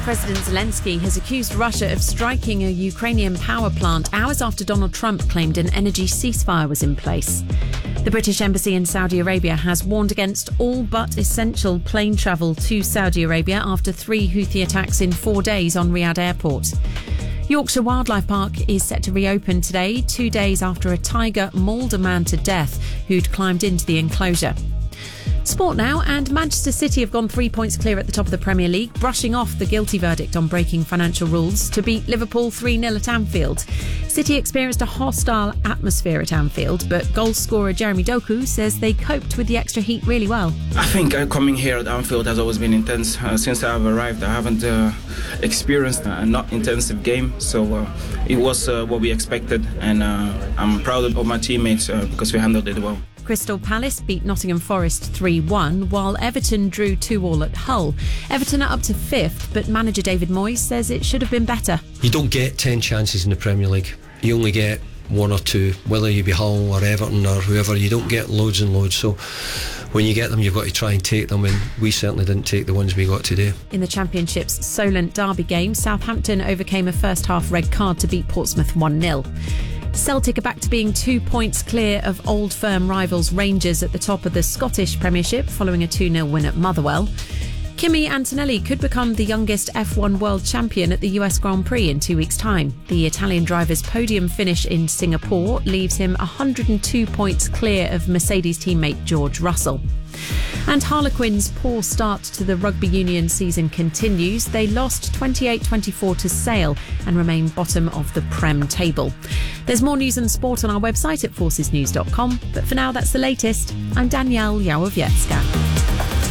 President Zelensky has accused Russia of striking a Ukrainian power plant hours after Donald Trump claimed an energy ceasefire was in place. The British Embassy in Saudi Arabia has warned against all but essential plane travel to Saudi Arabia after 3 Houthi attacks in 4 days on Riyadh Airport. Yorkshire Wildlife Park is set to reopen today, 2 days after a tiger mauled a man to death who'd climbed into the enclosure. Sport now, and Manchester City have gone 3 points clear at the top of the Premier League, brushing off the guilty verdict on breaking financial rules to beat Liverpool 3-0 at Anfield. City experienced a hostile atmosphere at Anfield, but goal scorer Jeremy Doku says they coped with the extra heat really well. I think coming here at Anfield has always been intense. Since I've arrived, I haven't experienced a not intensive game, so it was what we expected, and I'm proud of my teammates because we handled it well. Crystal Palace beat Nottingham Forest 3-1, while Everton drew 2-2 at Hull. Everton are up to 5th, but manager David Moyes says it should have been better. You don't get 10 chances in the Premier League. You only get 1 or 2, whether you be Hull or Everton or whoever. You don't get loads and loads, so when you get them you've got to try and take them, and we certainly didn't take the ones we got today. In the Championship's Solent Derby game, Southampton overcame a first half red card to beat Portsmouth 1-0. Celtic are back to being 2 points clear of old firm rivals Rangers at the top of the Scottish Premiership following a 2-0 win at Motherwell. Kimi Antonelli could become the youngest F1 world champion at the US Grand Prix in 2 weeks' time. The Italian driver's podium finish in Singapore leaves him 102 points clear of Mercedes teammate George Russell. And Harlequins' poor start to the rugby union season continues. They lost 28-24 to Sale and remain bottom of the Prem table. There's more news and sport on our website at forcesnews.com. But for now, that's the latest. I'm Danielle Yawowiecka.